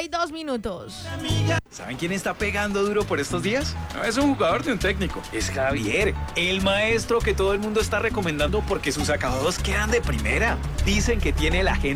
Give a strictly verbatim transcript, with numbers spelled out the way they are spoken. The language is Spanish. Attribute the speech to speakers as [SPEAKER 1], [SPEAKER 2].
[SPEAKER 1] y dos minutos.
[SPEAKER 2] ¿Saben quién está pegando duro por estos días? No es un jugador de un técnico, es Javier, el maestro que todo el mundo está recomendando porque sus acabados quedan de primera. Dicen que tiene la gente